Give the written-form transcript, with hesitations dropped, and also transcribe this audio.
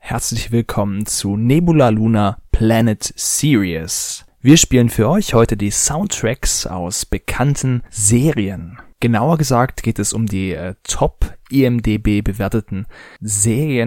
herzlich willkommen zu Nebula Luna Planet Series. Wir spielen für euch heute die Soundtracks aus bekannten Serien. Genauer gesagt geht es um die Top IMDb bewerteten Serien